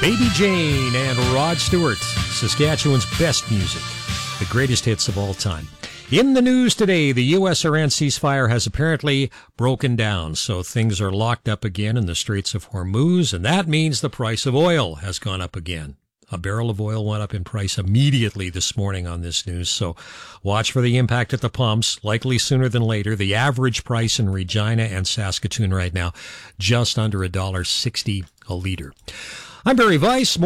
Baby Jane and Rod Stewart, Saskatchewan's best music, the greatest hits of all time. In the news today, the U.S.-Iran ceasefire has apparently broken down, so things are locked up again in the Straits of Hormuz, and that means the price of oil has gone up again. A barrel of oil went up in price immediately this morning on this news, so watch for the impact at the pumps, likely sooner than later. The average price in Regina and Saskatoon right now, just under $1.60 a liter. I'm Barry Weiss.